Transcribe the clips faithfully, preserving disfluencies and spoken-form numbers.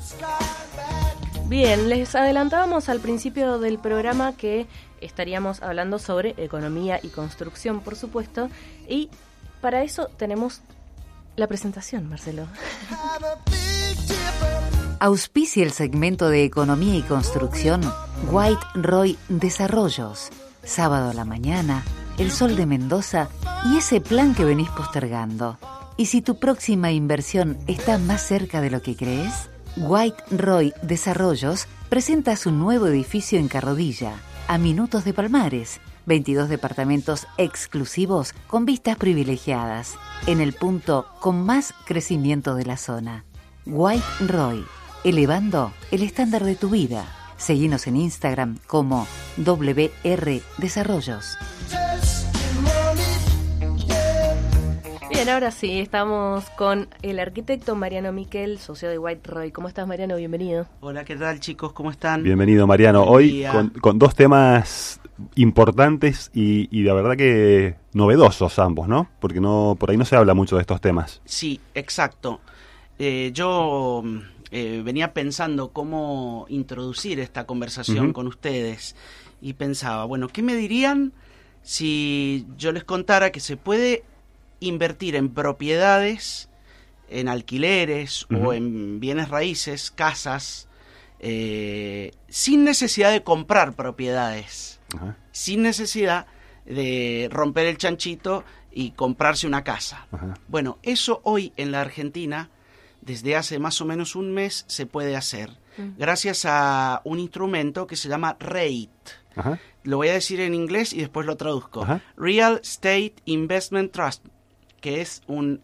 Bien, les adelantábamos al principio del programa que estaríamos hablando sobre economía y construcción, por supuesto, y para eso tenemos la presentación, Marcelo. Auspicia el segmento de economía y construcción White Roy Desarrollos. Sábado a la mañana, el sol de Mendoza y ese plan que venís postergando. Y si tu próxima inversión está más cerca de lo que crees, White Roy Desarrollos presenta su nuevo edificio en Carrodilla, a minutos de Palmares. veintidós departamentos exclusivos con vistas privilegiadas, en el punto con más crecimiento de la zona. White Roy, elevando el estándar de tu vida. Seguinos en Instagram como W R Desarrollos. Bien, ahora sí, estamos con el arquitecto Mariano Miquel, socio de White Roy. ¿Cómo estás, Mariano? Bienvenido. Hola, ¿qué tal, chicos? ¿Cómo están? Bienvenido, Mariano. Hoy con, con dos temas importantes y, y la verdad que novedosos ambos, ¿no? Porque no por ahí no se habla mucho de estos temas. Sí, exacto. Eh, yo eh, venía pensando cómo introducir esta conversación uh-huh. con ustedes y pensaba, bueno, ¿qué me dirían si yo les contara que se puede invertir en propiedades, en alquileres uh-huh. o en bienes raíces, casas, eh, sin necesidad de comprar propiedades, uh-huh. sin necesidad de romper el chanchito y comprarse una casa? Uh-huh. Bueno, eso hoy en la Argentina, desde hace más o menos un mes, se puede hacer, uh-huh. gracias a un instrumento que se llama REIT. Uh-huh. Lo voy a decir en inglés y después lo traduzco. Uh-huh. Real Estate Investment Trust, que es un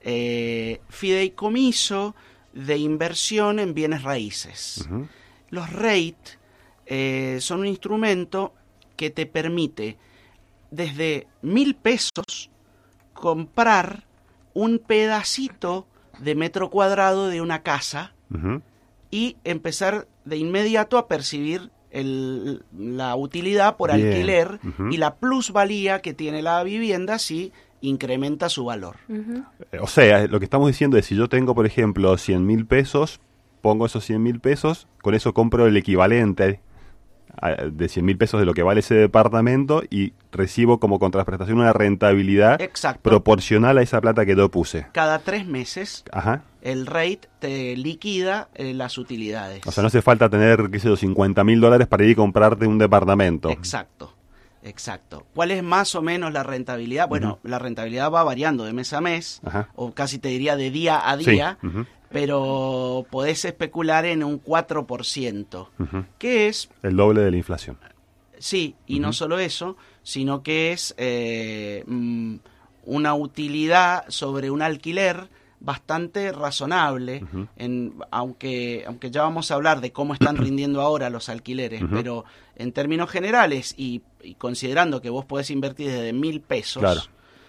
eh, fideicomiso de inversión en bienes raíces. Uh-huh. Los REIT eh, son un instrumento que te permite desde mil pesos comprar un pedacito de metro cuadrado de una casa uh-huh. y empezar de inmediato a percibir el, la utilidad por Bien. alquiler uh-huh. y la plusvalía que tiene la vivienda si incrementa su valor. Uh-huh. O sea, lo que estamos diciendo es, si yo tengo, por ejemplo, cien mil pesos, pongo esos cien mil pesos, con eso compro el equivalente a, de cien mil pesos de lo que vale ese departamento y recibo como contraprestación una rentabilidad Exacto. proporcional a esa plata que yo puse. Cada tres meses Ajá. el REIT te liquida eh, las utilidades. O sea, no hace falta tener, qué sé yo, cincuenta mil dólares para ir y comprarte un departamento. Exacto. Exacto. ¿Cuál es más o menos la rentabilidad? Bueno, uh-huh. la rentabilidad va variando de mes a mes, Ajá. o casi te diría de día a día, sí. uh-huh. pero podés especular en un cuatro por ciento, uh-huh. que es... el doble de la inflación. Sí, y uh-huh. no solo eso, sino que es eh, una utilidad sobre un alquiler bastante razonable, uh-huh. en, aunque aunque ya vamos a hablar de cómo están rindiendo ahora los alquileres, uh-huh. pero en términos generales y, y considerando que vos podés invertir desde mil pesos, claro.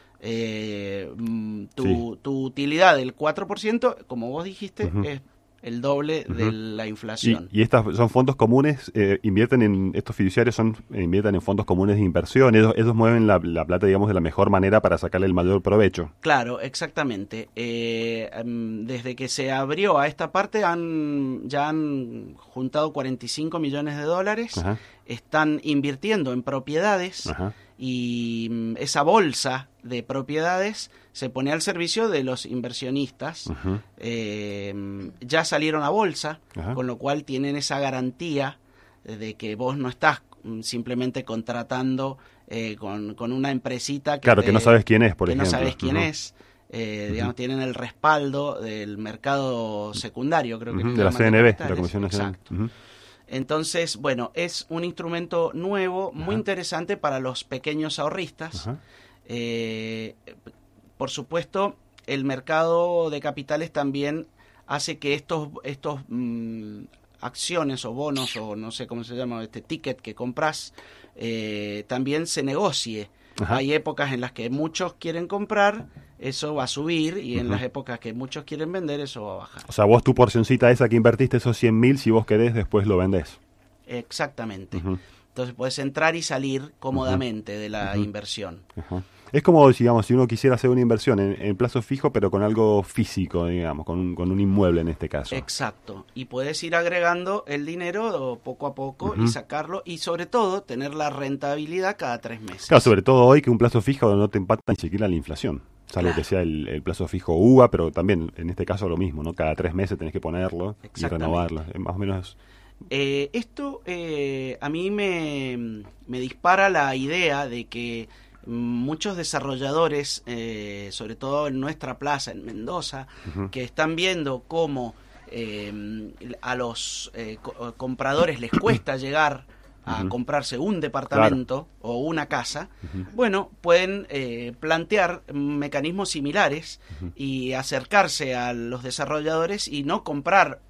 eh, tu, sí. tu utilidad del cuatro por ciento, como vos dijiste, uh-huh. es el doble uh-huh. de la inflación. Y, y estas son fondos comunes, eh, invierten en, estos fiduciarios son eh, invierten en fondos comunes de inversión, ellos, ellos mueven la, la plata, digamos, de la mejor manera para sacarle el mayor provecho. Claro, exactamente. Eh, desde que se abrió a esta parte han ya han juntado cuarenta y cinco millones de dólares, Ajá. están invirtiendo en propiedades Ajá. y esa bolsa de propiedades se pone al servicio de los inversionistas. Uh-huh. Eh, ya salieron a bolsa, uh-huh. con lo cual tienen esa garantía de que vos no estás simplemente contratando eh, con, con una empresita que, claro, te, que no sabes quién es, por que ejemplo. no sabes quién uh-huh. es. Eh, uh-huh. Digamos, tienen el respaldo del mercado secundario, creo que uh-huh. es de la C N B, de la Comisión Nacional. Exacto. Uh-huh. Entonces, bueno, es un instrumento nuevo, muy uh-huh. interesante para los pequeños ahorristas. Uh-huh. Eh, por supuesto, el mercado de capitales también hace que estos estos mmm, acciones o bonos o no sé cómo se llama, este ticket que compras, eh, también se negocie. Ajá. Hay épocas en las que muchos quieren comprar, eso va a subir, y en uh-huh. las épocas que muchos quieren vender, eso va a bajar. O sea, vos tu porcioncita esa que invertiste, esos cien mil, si vos querés, después lo vendés. Exactamente. Uh-huh. Entonces puedes entrar y salir cómodamente uh-huh. de la uh-huh. inversión. Uh-huh. Es como, digamos, si uno quisiera hacer una inversión en, en plazo fijo, pero con algo físico, digamos, con un, con un inmueble en este caso. Exacto. Y puedes ir agregando el dinero poco a poco uh-huh. y sacarlo, y sobre todo tener la rentabilidad cada tres meses. Claro, sobre todo hoy que un plazo fijo no te empata ni siquiera la inflación. Salvo claro. que sea el, el plazo fijo U V A, pero también en este caso lo mismo, ¿no? Cada tres meses tenés que ponerlo y renovarlo. Es más o menos... Eh, esto eh, a mí me, me dispara la idea de que muchos desarrolladores, eh, sobre todo en nuestra plaza, en Mendoza, uh-huh. que están viendo cómo eh, a los eh, co- compradores les cuesta llegar a uh-huh. comprarse un departamento claro. o una casa, uh-huh. bueno, pueden eh, plantear mecanismos similares uh-huh. y acercarse a los desarrolladores y no comprar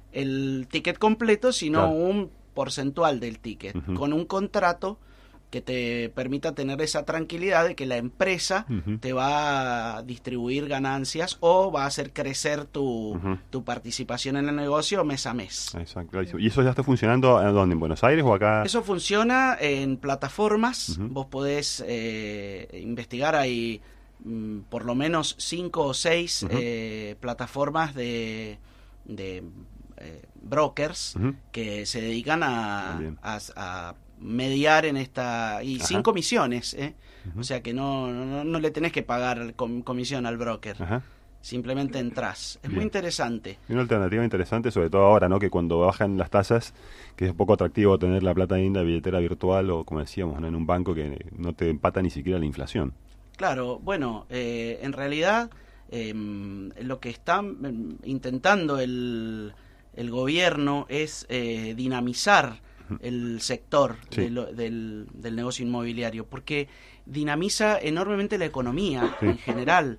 el ticket completo, sino claro. un porcentual del ticket, uh-huh. con un contrato que te permita tener esa tranquilidad de que la empresa uh-huh. te va a distribuir ganancias o va a hacer crecer tu, uh-huh. tu participación en el negocio mes a mes. Exacto. ¿Y eso ya está funcionando en dónde? ¿En Buenos Aires o acá? Eso funciona en plataformas. Uh-huh. Vos podés eh, investigar, hay mm, por lo menos cinco o seis uh-huh. eh, plataformas de... de Eh, brokers uh-huh. que se dedican a, a, a mediar en esta y Ajá. sin comisiones ¿eh? uh-huh. o sea que no, no, no le tenés que pagar com- comisión al broker. Ajá. Simplemente entras. Es Bien. Muy interesante. Y una alternativa interesante, sobre todo ahora, ¿no? Que cuando bajan las tasas, que es poco atractivo tener la plata en la billetera virtual o, como decíamos, ¿no? en un banco que no te empata ni siquiera la inflación. Claro, bueno, eh, en realidad eh, lo que está eh, intentando el el gobierno es eh, dinamizar el sector sí. de lo, del, del negocio inmobiliario, porque dinamiza enormemente la economía sí. en general.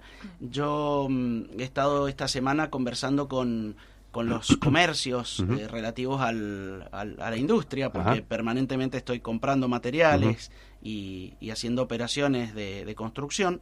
Yo mm, he estado esta semana conversando con, con los comercios uh-huh. eh, relativos al, al, a la industria, porque Ajá. permanentemente estoy comprando materiales uh-huh. y, y haciendo operaciones de, de construcción,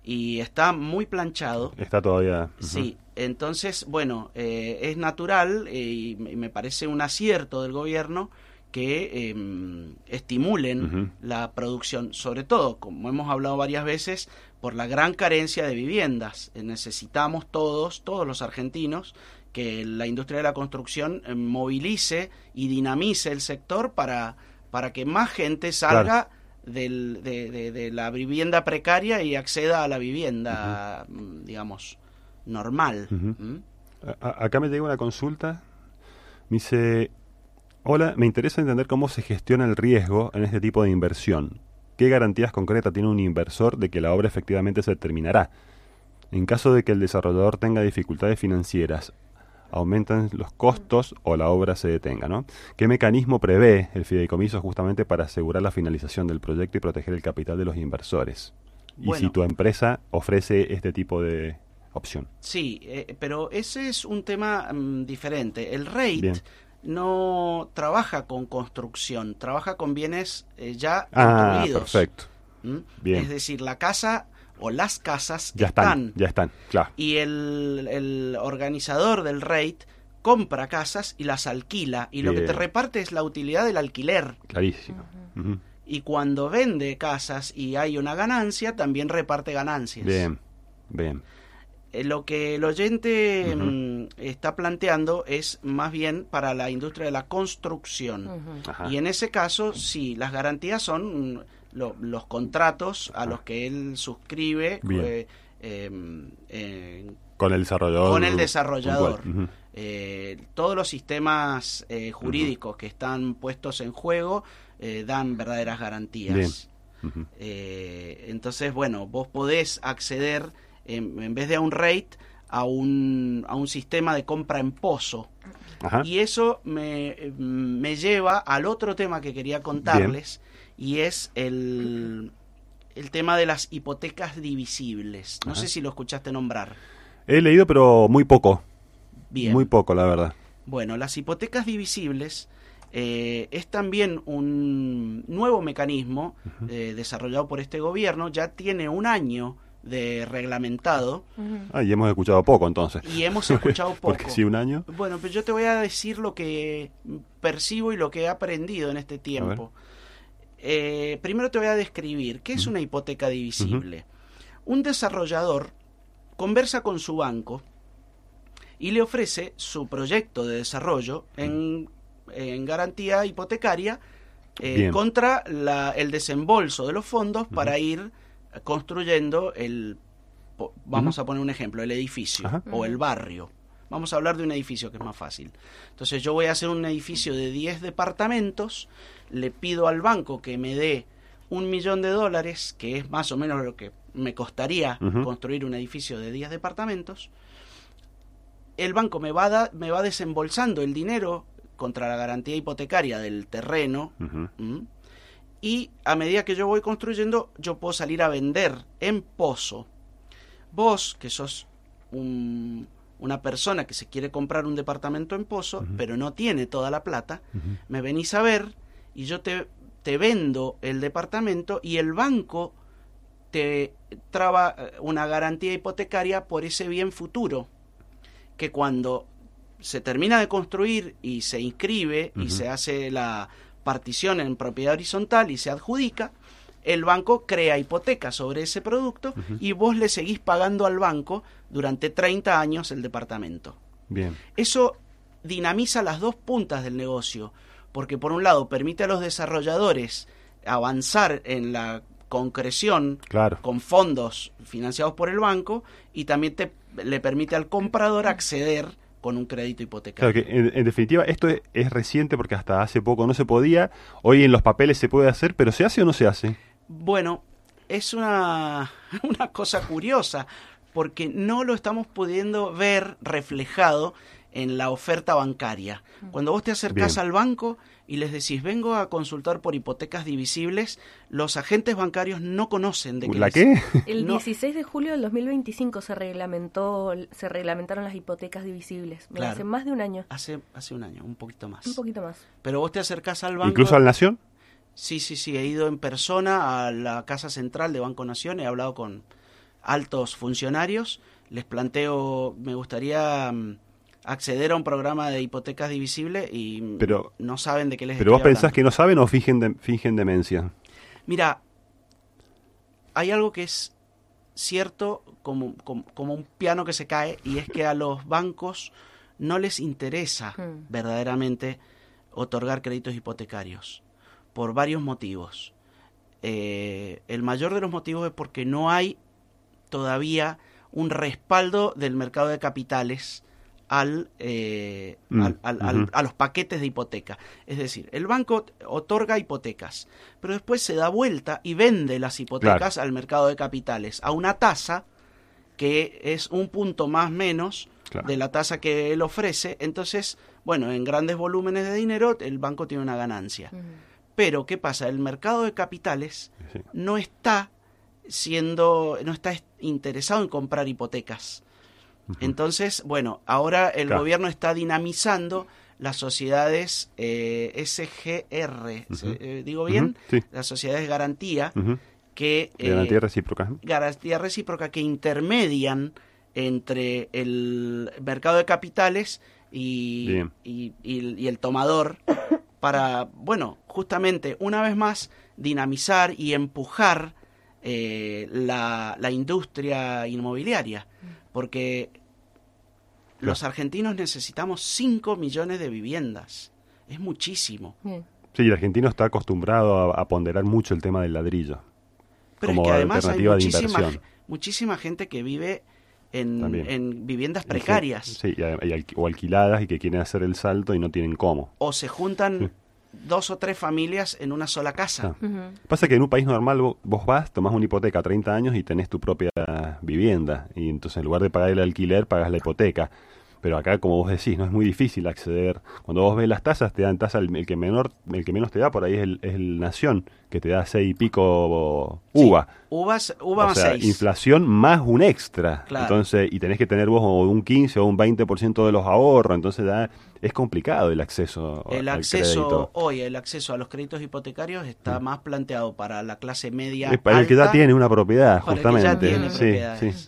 y está muy planchado. Está todavía... Uh-huh. Sí, entonces, bueno, eh, es natural eh, y me parece un acierto del gobierno que eh, estimulen uh-huh. la producción, sobre todo, como hemos hablado varias veces, por la gran carencia de viviendas. Eh, necesitamos todos, todos los argentinos, que la industria de la construcción eh, movilice y dinamice el sector para, para que más gente salga claro. del, de, de, de la vivienda precaria y acceda a la vivienda, uh-huh. digamos, normal. Uh-huh. ¿Mm? A- acá me llega una consulta. Me dice... Hola, me interesa entender cómo se gestiona el riesgo en este tipo de inversión. ¿Qué garantías concretas tiene un inversor de que la obra efectivamente se terminará? En caso de que el desarrollador tenga dificultades financieras, ¿aumentan los costos o la obra se detenga, ¿no? ¿Qué mecanismo prevé el fideicomiso justamente para asegurar la finalización del proyecto y proteger el capital de los inversores? Bueno, y si tu empresa ofrece este tipo de opción. Sí, eh, pero ese es un tema um, diferente. El REIT... Bien. No trabaja con construcción, trabaja con bienes eh, ya ah, construidos. Perfecto. ¿Mm? Bien. Es decir, la casa o las casas ya están, están. Ya están, claro. Y el, el organizador del REIT compra casas y las alquila. Y Bien. Lo que te reparte es la utilidad del alquiler. Clarísimo. Uh-huh. Uh-huh. Y cuando vende casas y hay una ganancia, también reparte ganancias. Bien, bien. Lo que el oyente uh-huh. mm, está planteando es más bien para la industria de la construcción. Uh-huh. Y en ese caso, sí, las garantías son mm, lo, los contratos a los que él suscribe eh, eh, eh, con el desarrollador. Con el desarrollador. Uh-huh. Eh, todos los sistemas eh, jurídicos uh-huh. que están puestos en juego eh, dan verdaderas garantías. Uh-huh. Eh, entonces, bueno, vos podés acceder... En, en vez de a un rate, a un, a un sistema de compra en pozo. Ajá. Y eso me, me lleva al otro tema que quería contarles, Bien. Y es el, el tema de las hipotecas divisibles. No Ajá. sé si lo escuchaste nombrar. He leído, pero muy poco. Bien. Muy poco, la verdad. Bueno, las hipotecas divisibles eh, es también un nuevo mecanismo uh-huh. eh, desarrollado por este gobierno. Ya tiene un año de reglamentado. Ah, y hemos escuchado poco entonces. Y hemos escuchado poco. Porque sí, un año. Bueno, pero yo te voy a decir lo que percibo y lo que he aprendido en este tiempo. eh, primero te voy a describir qué es una hipoteca divisible. Uh-huh. Un desarrollador conversa con su banco y le ofrece su proyecto de desarrollo en, en garantía hipotecaria eh, contra la, el desembolso de los fondos uh-huh. para ir construyendo el, vamos uh-huh. a poner un ejemplo, el edificio uh-huh. o el barrio. Vamos a hablar de un edificio que es más fácil. Entonces yo voy a hacer un edificio de diez departamentos, le pido al banco que me dé un millón de dólares, que es más o menos lo que me costaría uh-huh. construir un edificio de diez departamentos. El banco me va, da, me va desembolsando el dinero contra la garantía hipotecaria del terreno, uh-huh. ¿m? Y a medida que yo voy construyendo, yo puedo salir a vender en Pozo. Vos, que sos un... una persona que se quiere comprar un departamento en Pozo, uh-huh. pero no tiene toda la plata, uh-huh. me venís a ver y yo te, te vendo el departamento y el banco te traba una garantía hipotecaria por ese bien futuro, que cuando se termina de construir y se inscribe uh-huh. y se hace la partición en propiedad horizontal y se adjudica, el banco crea hipoteca sobre ese producto uh-huh. y vos le seguís pagando al banco durante treinta años el departamento. Bien. Eso dinamiza las dos puntas del negocio, porque por un lado permite a los desarrolladores avanzar en la concreción claro. con fondos financiados por el banco y también te, le permite al comprador acceder con un crédito hipotecario. Claro que en, en definitiva esto es, es reciente porque hasta hace poco no se podía, hoy en los papeles se puede hacer, pero ¿se hace o no se hace? Bueno, es una, una cosa curiosa, porque no lo estamos pudiendo ver reflejado en la oferta bancaria. Cuando vos te acercás Bien. al banco y les decís, vengo a consultar por hipotecas divisibles, los agentes bancarios no conocen de qué. ¿La les... qué? El no. dieciséis de julio del dos mil veinticinco se reglamentó, se reglamentaron las hipotecas divisibles. Claro. Hace más de un año. Hace, hace un año, un poquito más. Un poquito más. Pero vos te acercás al banco... ¿Incluso al Nación? Sí, sí, sí, he ido en persona a la Casa Central de Banco Nación, he hablado con altos funcionarios, les planteo, me gustaría um, acceder a un programa de hipotecas divisibles y pero, no saben de qué les ¿Pero estoy vos pensás hablando. que no saben o fingen, de, fingen demencia? Mira, hay algo que es cierto como, como, como un piano que se cae, y es que a los bancos no les interesa hmm. verdaderamente otorgar créditos hipotecarios. Por varios motivos. Eh, el mayor de los motivos es porque no hay todavía un respaldo del mercado de capitales al, eh, mm, al, al, uh-huh. al, a los paquetes de hipoteca. Es decir, el banco otorga hipotecas, pero después se da vuelta y vende las hipotecas claro. al mercado de capitales a una tasa que es un punto más menos claro. de la tasa que él ofrece. Entonces, bueno, en grandes volúmenes de dinero el banco tiene una ganancia. Uh-huh. Pero, ¿qué pasa? El mercado de capitales sí. no está siendo, no está interesado en comprar hipotecas. Uh-huh. Entonces, bueno, ahora el claro. gobierno está dinamizando las sociedades eh, S G R, uh-huh. eh, ¿digo bien? Uh-huh. Sí. Las sociedades garantía, uh-huh. que... Eh, garantía recíproca. Garantía recíproca que intermedian entre el mercado de capitales y, y, y, y el tomador para, bueno, justamente, una vez más, dinamizar y empujar eh, la, la industria inmobiliaria, porque claro. los argentinos necesitamos cinco millones de viviendas, es muchísimo. Sí, el argentino está acostumbrado a, a ponderar mucho el tema del ladrillo, pero como es que además hay alternativa muchísima, de inversión. muchísima gente que vive en, en viviendas precarias. Sí, y, y, o alquiladas y que quieren hacer el salto y no tienen cómo. O se juntan sí. dos o tres familias en una sola casa. Ah. Uh-huh. Pasa que en un país normal vos, vos vas, tomás una hipoteca a treinta años y tenés tu propia vivienda. Y entonces en lugar de pagar el alquiler, pagas la hipoteca. Pero acá, como vos decís, no es muy difícil acceder. Cuando vos ves las tasas, te dan tasa, el, el que menor, el que menos te da por ahí es el, es el Nación, que te da seis y pico uva. Sí, uvas, uva o más sea, seis. Inflación más un extra. Claro. Entonces, y tenés que tener vos un quince o un veinte por ciento de los ahorros. Entonces, da, es complicado el acceso el al acceso crédito. Hoy, el acceso a los créditos hipotecarios está sí. más planteado para la clase media. Es para alta, el que ya tiene una propiedad, para justamente. El que ya tiene sí, propiedades. sí.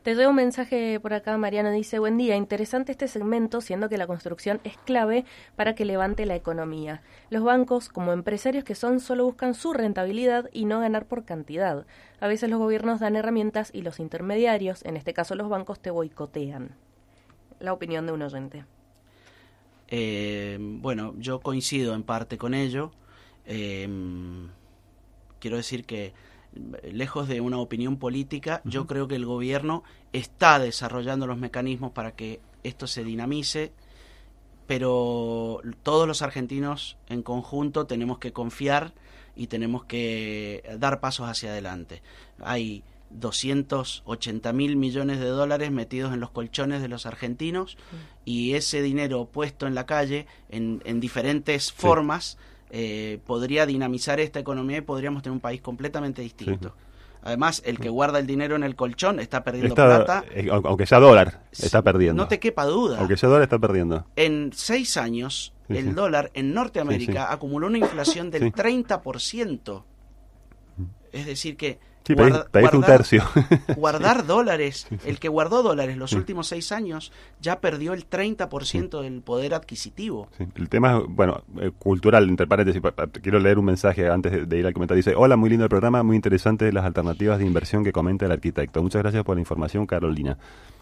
Te llega un mensaje por acá, Mariano dice, buen día, interesante este segmento, siendo que la construcción es clave para que levante la economía. Los bancos, como empresarios que son, solo buscan su rentabilidad y no ganar por cantidad. A veces los gobiernos dan herramientas y los intermediarios, en este caso los bancos, te boicotean. La opinión de un oyente. Eh, bueno, yo coincido en parte con ello. Eh, quiero decir que lejos de una opinión política, uh-huh. yo creo que el gobierno está desarrollando los mecanismos para que esto se dinamice, pero todos los argentinos en conjunto tenemos que confiar y tenemos que dar pasos hacia adelante. Hay doscientos ochenta mil millones de dólares metidos en los colchones de los argentinos, uh-huh. y ese dinero puesto en la calle en, en diferentes sí. formas Eh, podría dinamizar esta economía y podríamos tener un país completamente distinto. Sí. Además, el que guarda el dinero en el colchón está perdiendo está, plata. Eh, aunque sea dólar, está perdiendo. No te quepa duda. Aunque sea dólar, está perdiendo. En seis años, sí, el sí. dólar en Norteamérica sí, sí. acumuló una inflación del sí. treinta por ciento. Es decir que sí, guarda, pedís, pedís guardar, un tercio. guardar dólares, sí, sí. el que guardó dólares los sí. últimos seis años ya perdió el treinta por ciento sí. del poder adquisitivo. Sí. El tema es, bueno, eh, cultural, entre paréntesis, pa, pa, quiero leer un mensaje antes de, de ir al comentario. Dice, hola, muy lindo el programa, muy interesante las alternativas de inversión que comenta el arquitecto. Muchas gracias por la información, Carolina.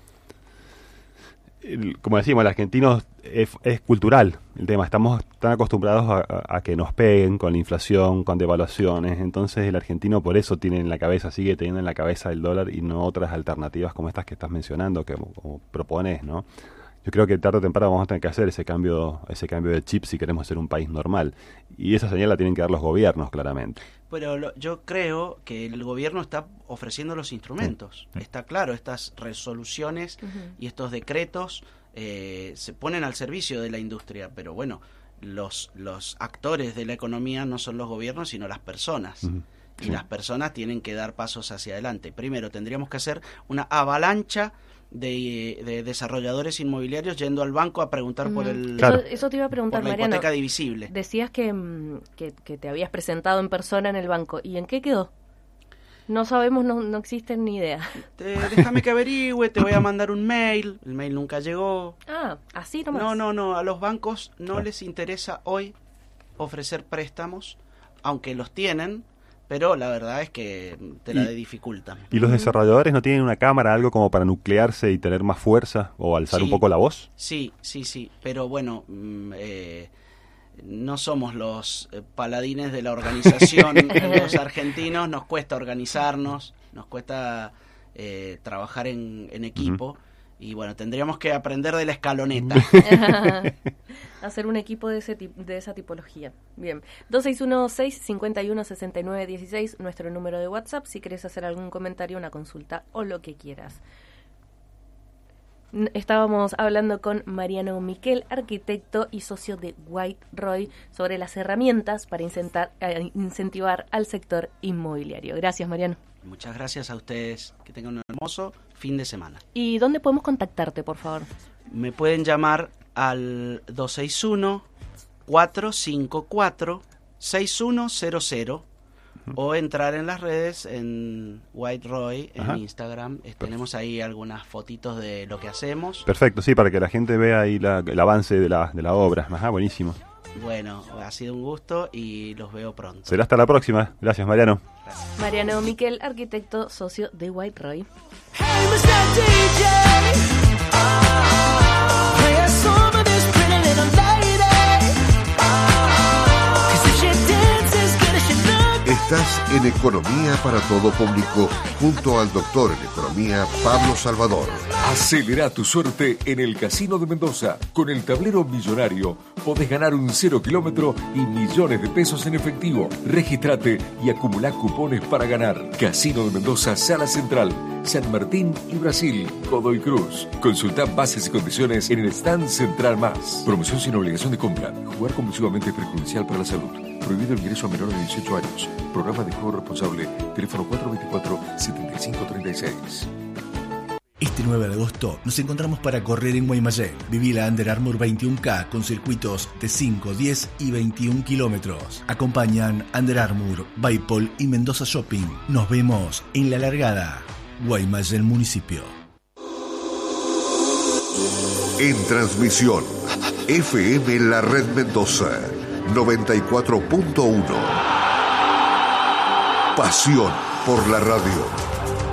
El, como decimos, el argentino es, es cultural el tema, estamos tan acostumbrados a, a, a que nos peguen con la inflación, con devaluaciones, entonces el argentino por eso tiene en la cabeza, sigue teniendo en la cabeza el dólar y no otras alternativas como estas que estás mencionando, que como, como propones, ¿no? Yo creo que tarde o temprano vamos a tener que hacer ese cambio, ese cambio de chip si queremos ser un país normal, y esa señal la tienen que dar los gobiernos, claramente. Pero lo, yo creo que el gobierno está ofreciendo los instrumentos. Sí. Está claro, estas resoluciones uh-huh. y estos decretos eh, se ponen al servicio de la industria, pero bueno, los, los actores de la economía no son los gobiernos, sino las personas. Uh-huh. Y sí. las personas tienen que dar pasos hacia adelante. Primero, tendríamos que hacer una avalancha De, de desarrolladores inmobiliarios yendo al banco a preguntar uh-huh. por el claro. eso, eso te iba a preguntar, por la Mariano, hipoteca divisible. Decías que, que, que te habías presentado en persona en el banco. ¿Y en qué quedó? No sabemos, no, no existen ni idea. Te, déjame que averigüe, te voy a mandar un mail. El mail nunca llegó. Ah, así nomás. No, no, no. A los bancos no ah. les interesa hoy ofrecer préstamos, aunque los tienen, pero la verdad es que te la y, dificultan. ¿Y los desarrolladores no tienen una cámara, algo como para nuclearse y tener más fuerza o alzar sí, un poco la voz? Sí, sí, sí, pero bueno, eh, no somos los paladines de la organización. Los argentinos nos cuesta organizarnos, nos cuesta eh, trabajar en, en equipo. Uh-huh. Y bueno, tendríamos que aprender de la escaloneta. Hacer un equipo de ese de esa tipología. Bien. dos seis uno seis, cinco uno, seis nueve uno seis, nuestro número de WhatsApp, si querés hacer algún comentario, una consulta o lo que quieras. Estábamos hablando con Mariano Miquel, arquitecto y socio de White Roy, sobre las herramientas para incentar, eh, incentivar al sector inmobiliario. Gracias, Mariano. Muchas gracias a ustedes. Que tengan un hermoso fin de semana. ¿Y dónde podemos contactarte, por favor? Me pueden llamar al dos seis uno, cuatro cinco cuatro, seis uno cero cero o entrar en las redes en White Roy, en Ajá. Instagram. Tenemos ahí algunas fotitos de lo que hacemos. Perfecto, sí, para que la gente vea ahí la, el avance de la, de la obra. Ajá, buenísimo. Bueno, ha sido un gusto y los veo pronto. Será hasta la próxima. Gracias, Mariano. Gracias. Mariano Miquel, arquitecto, socio de White Roy. Hey, mister D J, oh, play a song for this pretty little lady, oh, 'cause if she dances good as she looks. Estás en Economía para Todo Público junto al doctor en Economía Pablo Salvador. Acelera tu suerte en el Casino de Mendoza. Con el tablero millonario podés ganar un cero kilómetro y millones de pesos en efectivo. Regístrate y acumulá cupones para ganar. Casino de Mendoza, Sala Central, San Martín y Brasil, Godoy Cruz. Consulta bases y condiciones en el stand Central Más. Promoción sin obligación de compra. Jugar compulsivamente es perjudicial para la salud. Prohibido el ingreso a menores de dieciocho años. Programa de juego responsable. Teléfono cuatro dos cuatro, siete cinco tres seis. Este nueve de agosto nos encontramos para correr en Guaymallén. Viví la Under Armour veintiuno K con circuitos de cinco, diez y veintiún kilómetros. Acompañan Under Armour, Baipol y Mendoza Shopping. Nos vemos en la largada. Guaymallén Municipio. En transmisión, F M La Red Mendoza, noventa y cuatro punto uno. Pasión por la radio.